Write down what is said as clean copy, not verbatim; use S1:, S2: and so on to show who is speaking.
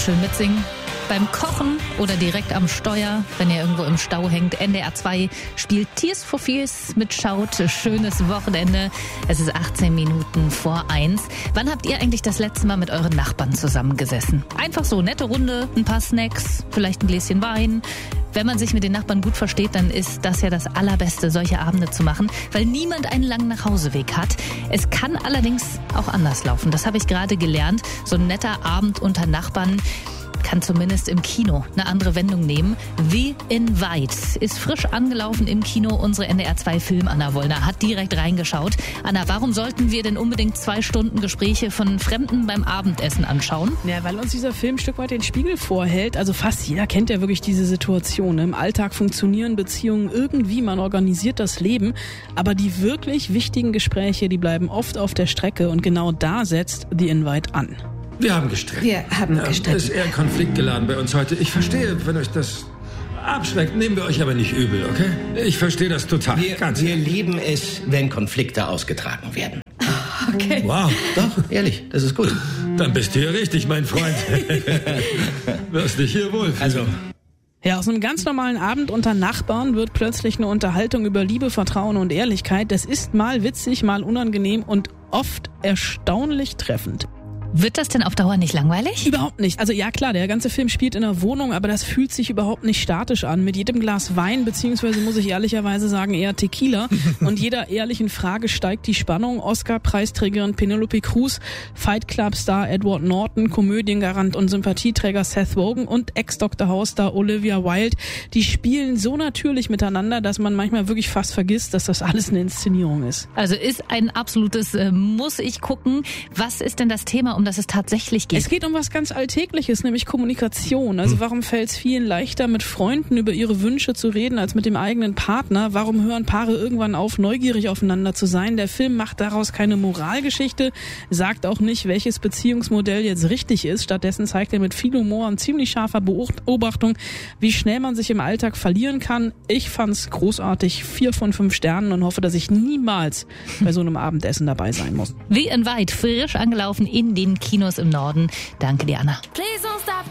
S1: schön mitsingen. Beim Kochen oder direkt am Steuer, wenn ihr irgendwo im Stau hängt. NDR 2 spielt Tears for Fears mit Schaut. Schönes Wochenende. Es ist 18 Minuten vor 1. Wann habt ihr eigentlich das letzte Mal mit euren Nachbarn zusammengesessen? Einfach so, nette Runde, ein paar Snacks, vielleicht ein Gläschen Wein. Wenn man sich mit den Nachbarn gut versteht, dann ist das ja das Allerbeste, solche Abende zu machen, weil niemand einen langen Nachhauseweg hat. Es kann allerdings auch anders laufen. Das habe ich gerade gelernt. So ein netter Abend unter Nachbarn kann zumindest im Kino eine andere Wendung nehmen. The Invite ist frisch angelaufen im Kino. Unsere NDR 2 Film Anna Wollner hat direkt reingeschaut. Anna, warum sollten wir denn unbedingt 2 Stunden Gespräche von Fremden beim Abendessen anschauen?
S2: Ja, weil uns dieser Film ein Stück weit den Spiegel vorhält. Also fast jeder kennt ja wirklich diese Situation. Im Alltag funktionieren Beziehungen irgendwie, man organisiert das Leben. Aber die wirklich wichtigen Gespräche, die bleiben oft auf der Strecke. Und genau da setzt The Invite an.
S3: Wir haben gestritten. Ist eher konfliktgeladen bei uns heute. Ich verstehe, wenn euch das abschreckt, nehmen wir euch aber nicht übel, okay? Ich verstehe das total.
S4: Wir lieben es, wenn Konflikte ausgetragen werden.
S1: Okay.
S3: Wow.
S4: Doch, ehrlich, das ist gut.
S3: Dann bist du hier richtig, mein Freund. Wirst dich hier wohlfühlen.
S4: Also...
S2: Ja, aus einem ganz normalen Abend unter Nachbarn wird plötzlich eine Unterhaltung über Liebe, Vertrauen und Ehrlichkeit. Das ist mal witzig, mal unangenehm und oft erstaunlich treffend.
S1: Wird das denn auf Dauer nicht langweilig?
S2: Überhaupt nicht. Also ja klar, der ganze Film spielt in einer Wohnung, aber das fühlt sich überhaupt nicht statisch an. Mit jedem Glas Wein, beziehungsweise muss ich ehrlicherweise sagen eher Tequila und jeder ehrlichen Frage steigt die Spannung. Oscar-Preisträgerin Penelope Cruz, Fight Club-Star Edward Norton, Komödiengarant und Sympathieträger Seth Rogen und Ex-Dr. House-Star Olivia Wilde, die spielen so natürlich miteinander, dass man manchmal wirklich fast vergisst, dass das alles eine Inszenierung ist.
S1: Also ist ein absolutes muss ich gucken. Was ist denn das Thema, um das es tatsächlich geht?
S2: Es geht um was ganz Alltägliches, nämlich Kommunikation. Also warum fällt es vielen leichter, mit Freunden über ihre Wünsche zu reden, als mit dem eigenen Partner? Warum hören Paare irgendwann auf, neugierig aufeinander zu sein? Der Film macht daraus keine Moralgeschichte, sagt auch nicht, welches Beziehungsmodell jetzt richtig ist. Stattdessen zeigt er mit viel Humor und ziemlich scharfer Beobachtung, wie schnell man sich im Alltag verlieren kann. Ich fand's großartig, 4 von 5 Sternen und hoffe, dass ich niemals bei so einem Abendessen dabei sein muss.
S1: The Invite, frisch angelaufen in den Kinos im Norden. Danke dir, Anna.